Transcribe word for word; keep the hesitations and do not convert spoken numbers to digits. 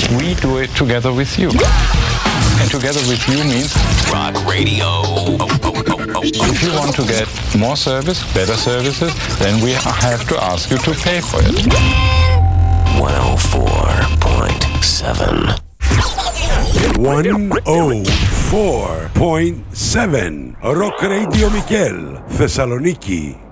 We do it together with you. And together with you means Rock Radio. if you want to get more service, better services, then we have to ask you to pay for it. one oh four point seven. one oh four point seven Rock Radio Mikel, Thessaloniki.